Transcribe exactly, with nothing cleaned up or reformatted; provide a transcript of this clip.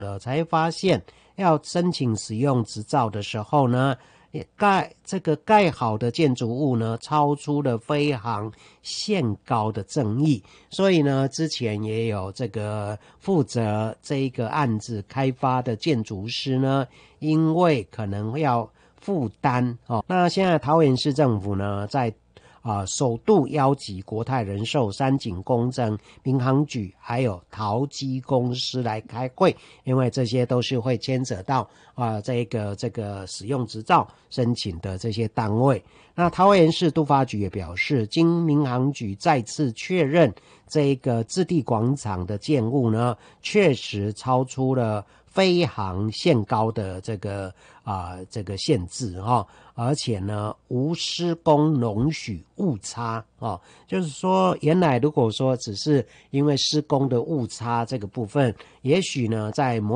了，才发现要申请使用执照的时候呢，盖这个盖好的建筑物呢，超出了飞航限高的争议，所以呢，之前也有这个负责这一个案子开发的建筑师呢，因为可能要负担哦，那现在桃园市政府呢，在啊、呃，首度邀集国泰人寿、三井公证、民航局还有陶机公司来开会，因为这些都是会牵扯到啊、呃、这个这个使用执照申请的这些单位。那桃园市都发局也表示，经民航局再次确认，这个置地广场的建物呢，确实超出了飞航限高的这个啊、呃、这个限制哈、哦，而且呢无施工容许误差哦，就是说原来如果说只是因为施工的误差这个部分，也许呢在某